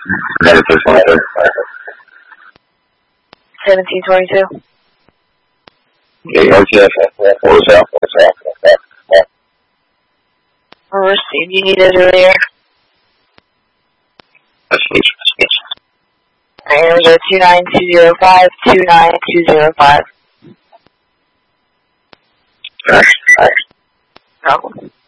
Negative 22. 1722. Okay, OTF, what was that? Received. You need it earlier. That's me. Alright, here we go. 29205, 29205. Alright. Problem.